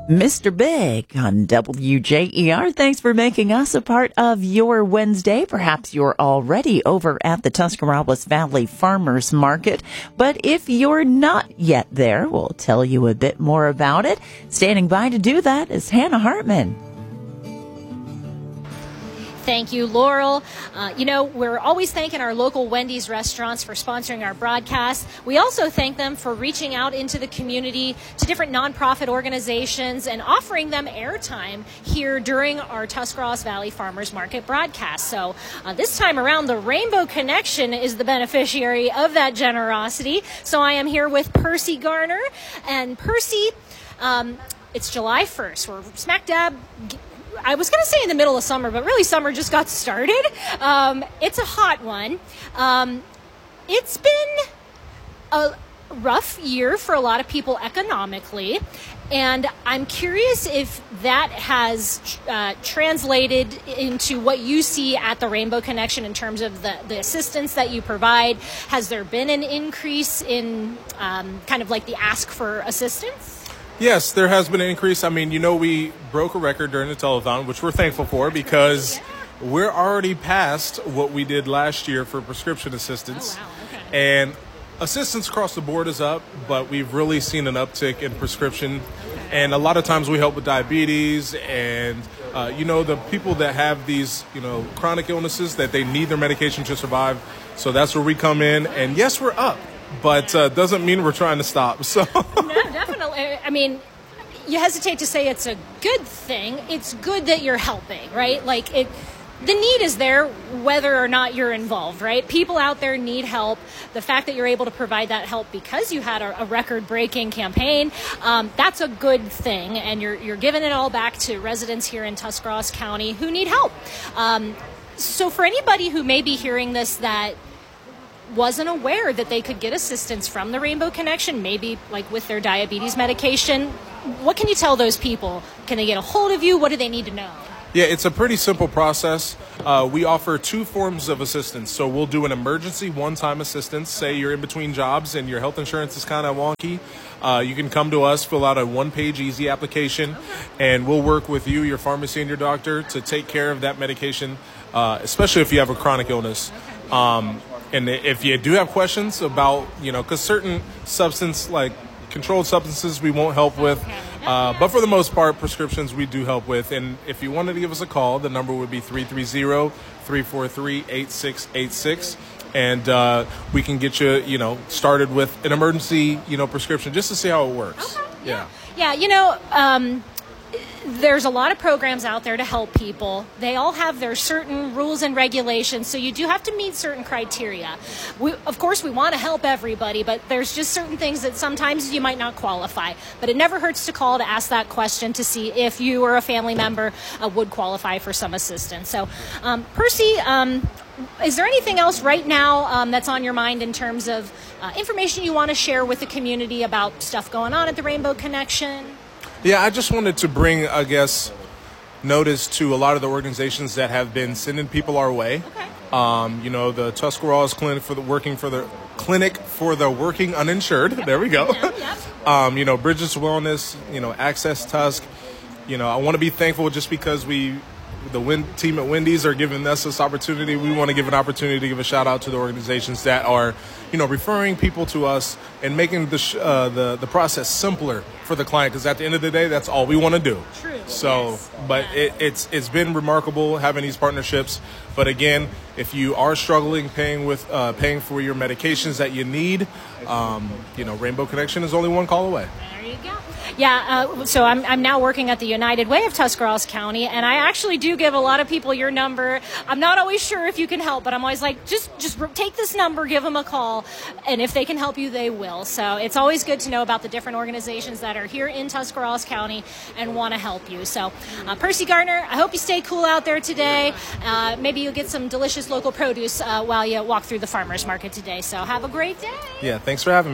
Mr. Big on WJER. Thanks for making us a part of your Wednesday. Perhaps you're already over at the Tuscarawas Valley Farmers Market, but if you're not yet there, we'll tell you a bit more about it. Standing by to do that is Hannah Hartman. Thank you, Laurel. We're always thanking our local Wendy's restaurants for sponsoring our broadcast. We also thank them for reaching out into the community to different nonprofit organizations and offering them airtime here during our Tuscarawas Valley Farmers Market broadcast. So this time around, the Rainbow Connection is the beneficiary of that generosity. So I am here with Percy Garner. And Percy, it's July 1st. We're smack dab. I was going to say in the middle of summer, but really summer just got started. It's a hot one. It's been a rough year for a lot of people economically, and I'm curious if that has translated into what you see at the Rainbow Connection in terms of the assistance that you provide. Has there been an increase in kind of like the ask for assistance? Yes, there has been an increase. I mean, we broke a record during the telethon, which we're thankful for because we're already past what we did last year for prescription assistance. Oh, wow. Okay. And assistance across the board is up, but we've really seen an uptick in prescription. And a lot of times we help with diabetes and, the people that have these, chronic illnesses that they need their medication to survive. So that's where we come in. And yes, we're up. But doesn't mean we're trying to stop. So no, definitely. I mean, you hesitate to say it's a good thing. It's good that you're helping, right? Like the need is there whether or not you're involved, right? People out there need help. The fact that you're able to provide that help because you had a record-breaking campaign, that's a good thing. And you're giving it all back to residents here in Tuscarawas County who need help. So for anybody who may be hearing this that wasn't aware that they could get assistance from the Rainbow Connection, maybe like with their diabetes medication, what can you tell those people? Can they get a hold of you? What do they need to know? Yeah, it's a pretty simple process. We offer two forms of assistance. So we'll do an emergency one-time assistance. Say you're in between jobs and your health insurance is kind of wonky. You can come to us, fill out a one-page easy application, and we'll work with you, your pharmacy, and your doctor to take care of that medication, especially if you have a chronic illness. And if you do have questions about, because certain controlled substances we won't help with. But for the most part, prescriptions we do help with. And if you wanted to give us a call, the number would be 330-343-8686. And we can get you, started with an emergency, prescription just to see how it works. Okay. Yeah, there's a lot of programs out there to help people. They all have their certain rules and regulations, so you do have to meet certain criteria. Of course, we want to help everybody, but there's just certain things that sometimes you might not qualify. But it never hurts to call to ask that question to see if you or a family member would qualify for some assistance. So, Percy, is there anything else right now that's on your mind in terms of information you want to share with the community about stuff going on at the Rainbow Connection? Yeah, I just wanted to bring, notice to a lot of the organizations that have been sending people our way. Okay. The Tuscarawas Clinic for the Working Uninsured. Yep. There we go. Yep. Bridges Wellness, Access Tusk. I want to be thankful just because the team at Wendy's are giving us this opportunity. We want to give an opportunity to give a shout out to the organizations that are, referring people to us and making the process simpler for the client. Because at the end of the day, that's all we want to do. True. So, yes. But it's been remarkable having these partnerships. But again, if you are struggling paying for your medications that you need, Rainbow Connection is only one call away. There you go. Yeah, so I'm now working at the United Way of Tuscarawas County, and I actually do give a lot of people your number. I'm not always sure if you can help, but I'm always like, just take this number, give them a call, and if they can help you, they will. So it's always good to know about the different organizations that are here in Tuscarawas County and want to help you. So, Percy Garner, I hope you stay cool out there today. Maybe you'll get some delicious local produce while you walk through the farmers market today. So have a great day. Yeah, thanks for having me. All right.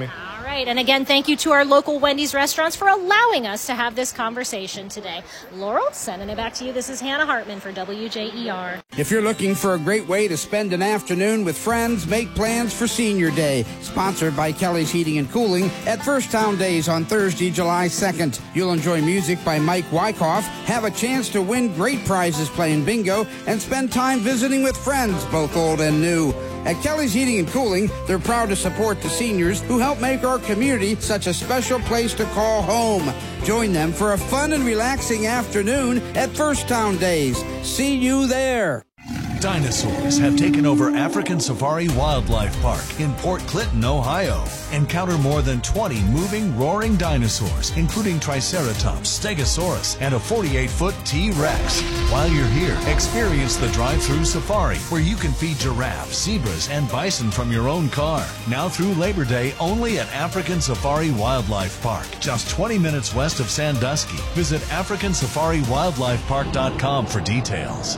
right. And again, thank you to our local Wendy's restaurants for allowing us to have this conversation today. Laurel, sending it back to you. This is Hannah Hartman for WJER. If you're looking for a great way to spend an afternoon with friends, make plans for Senior Day. Sponsored by Kelly's Heating and Cooling at First Town Days on Thursday, July 2nd. You'll enjoy music by Mike Wyckoff, have a chance to win great prizes playing bingo, and spend time visiting with friends, both old and new. At Kelly's Heating and Cooling, they're proud to support the seniors who help make our community such a special place to call home. Join them for a fun and relaxing afternoon at First Town Days. See you there. Dinosaurs have taken over African Safari Wildlife Park in Port Clinton, Ohio. Encounter more than 20 moving, roaring dinosaurs, including Triceratops, Stegosaurus, and a 48-foot T-Rex. While you're here, experience the drive-through safari, where you can feed giraffes, zebras, and bison from your own car. Now through Labor Day, only at African Safari Wildlife Park, just 20 minutes west of Sandusky. Visit AfricanSafariWildlifePark.com for details.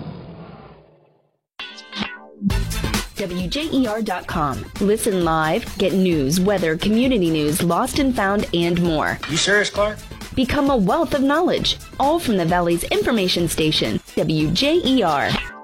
WJER.com. Listen live, get news, weather, community news, lost and found, and more. You serious, Clark? Become a wealth of knowledge, all from the Valley's information station, WJER.